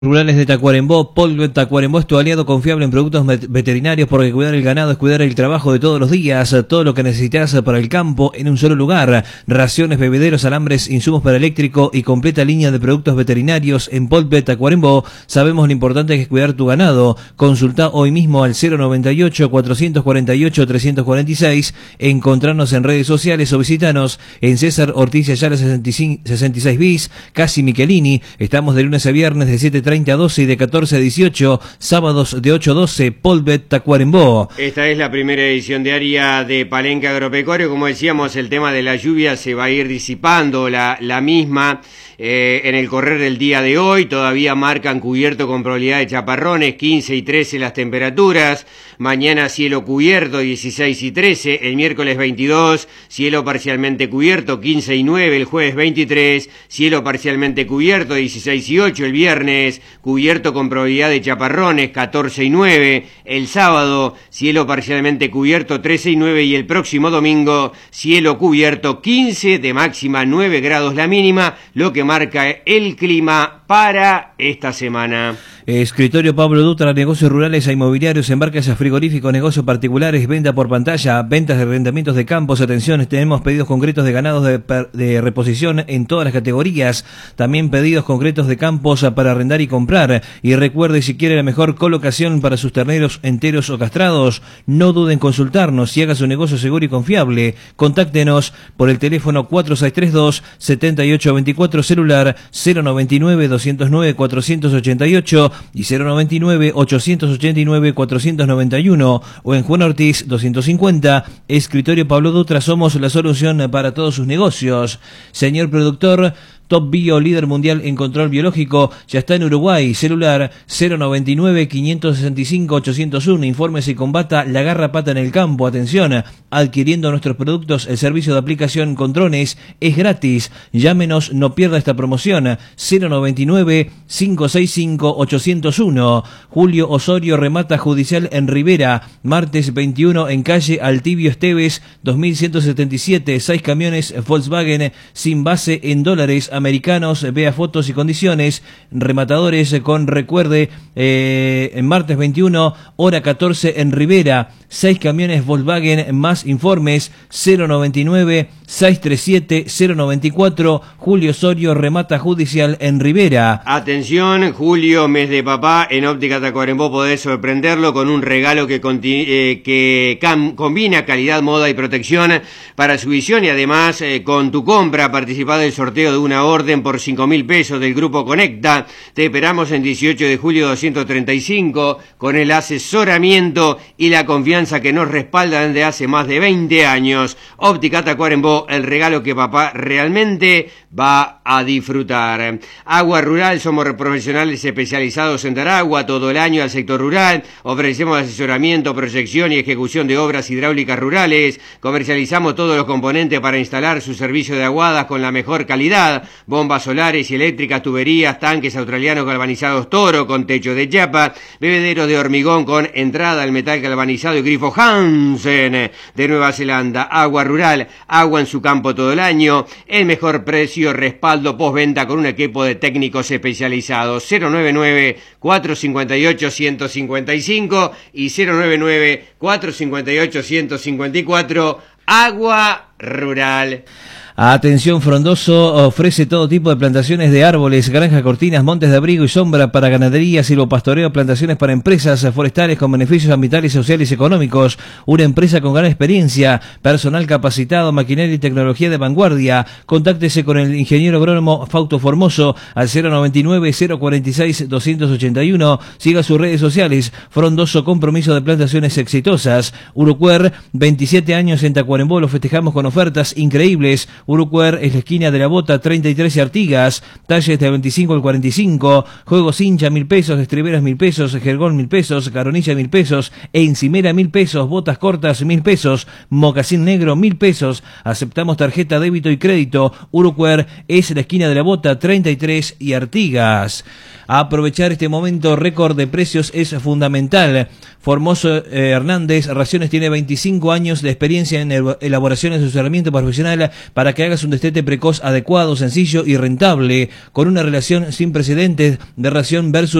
Rurales de Tacuarembó. Polvet Tacuarembó es tu aliado confiable en productos veterinarios, porque cuidar el ganado es cuidar el trabajo de todos los días. Todo lo que necesitas para el campo en un solo lugar: raciones, bebederos, alambres, insumos para eléctrico y completa línea de productos veterinarios. En Polvet Tacuarembó sabemos lo importante que es cuidar tu ganado. Consulta hoy mismo al 098-448-346. Encontrarnos en redes sociales o visitanos en César Ortiz y Ayala 66 bis, Casi Michelini. Estamos de lunes a viernes de 7:30 a 12 y de 14 a 18, sábados de 8 a 12, Polvet Tacuarembó. Esta es la primera edición diaria de Palenque Agropecuario. Como decíamos, el tema de la lluvia se va a ir disipando la misma en el correr del día de hoy. Todavía marcan cubierto con probabilidad de chaparrones, 15 y 13 las temperaturas. Mañana cielo cubierto, 16 y 13. El miércoles 22, cielo parcialmente cubierto, 15 y 9. El jueves 23, cielo parcialmente cubierto, 16 y 8. El viernes cubierto con probabilidad de chaparrones, 14 y 9. El sábado, cielo parcialmente cubierto, 13 y 9. Y el próximo domingo, cielo cubierto, 15 de máxima, 9 grados la mínima, lo que marca el clima para esta semana. Escritorio Pablo Dutra, negocios rurales a inmobiliarios, embarques a frigoríficos, negocios particulares, venta por pantalla, ventas de arrendamientos de campos. Atención, tenemos pedidos concretos de ganados de reposición en todas las categorías. También pedidos concretos de campos para arrendar y comprar. Y recuerde, si quiere la mejor colocación para sus terneros enteros o castrados, no duden en consultarnos y haga su negocio seguro y confiable. Contáctenos por el teléfono 4632-7824, celular 099-209-488 y 099-889-491, o en Juan Ortiz 250. Escritorio Pablo Dutra, somos la solución para todos sus negocios. Señor productor, Top Bio, líder mundial en control biológico, ya está en Uruguay. Celular 099-565-801. Infórmese y combata la garrapata en el campo. Atención, adquiriendo nuestros productos, el servicio de aplicación con drones es gratis. Llámenos, no pierda esta promoción. 099-565-801. Julio Osorio, remata judicial en Rivera. Martes 21 en calle Altivio Esteves, 2177. 6 camiones Volkswagen sin base en dólares americanos. Vea fotos y condiciones. Rematadores con recuerde, en martes 21, hora 14 en Rivera. 6 camiones Volkswagen, más informes 099-637-094. Julio Osorio, remata judicial en Rivera. Atención, julio, mes de papá. En Óptica Tacuarembó podés sorprenderlo con un regalo que combina calidad, moda y protección para su visión, y además con tu compra participá del sorteo de una orden por 5.000 pesos del Grupo Conecta. Te esperamos en 18 de julio 235 con el asesoramiento y la confianza que nos respalda desde hace más de 20 años. Óptica Tacuarembó, el regalo que papá realmente va a disfrutar. Agua Rural, somos profesionales especializados en dar agua todo el año al sector rural. Ofrecemos asesoramiento, proyección y ejecución de obras hidráulicas rurales. Comercializamos todos los componentes para instalar su servicio de aguadas con la mejor calidad: bombas solares y eléctricas, tuberías, tanques australianos galvanizados Toro con techo de chapa, bebederos de hormigón con entrada al metal galvanizado y grifo Hansen de Nueva Zelanda. Agua Rural, agua en su campo todo el año, el mejor precio, respaldo postventa con un equipo de técnicos especializados. 099-458-155 y 099-458-154. Agua Rural. Atención, Frondoso ofrece todo tipo de plantaciones de árboles, granjas, cortinas, montes de abrigo y sombra para ganadería, silvopastoreo, plantaciones para empresas forestales con beneficios ambientales, sociales y económicos. Una empresa con gran experiencia, personal capacitado, maquinaria y tecnología de vanguardia. Contáctese con el ingeniero agrónomo Fausto Formoso al 099-046-281. Siga sus redes sociales. Frondoso, compromiso de plantaciones exitosas. Urucuer, 27 años en Tacuarembó, lo festejamos con ofertas increíbles. Urucuer es la esquina de la Bota, 33 y Artigas. Talles de 25 al 45. Juegos hincha, 1.000 pesos. Estriberas, 1.000 pesos. Jergón, 1.000 pesos. Caronilla, 1.000 pesos. Encimera, 1.000 pesos. Botas cortas, 1.000 pesos. Mocasín negro, 1.000 pesos. Aceptamos tarjeta, débito y crédito. Urucuer es la esquina de la Bota, 33 y Artigas. Aprovechar este momento récord de precios es fundamental. Formoso Hernández Raciones tiene 25 años de experiencia en elaboración y asesoramiento profesional para para que hagas un destete precoz adecuado, sencillo y rentable, con una relación sin precedentes de ración versus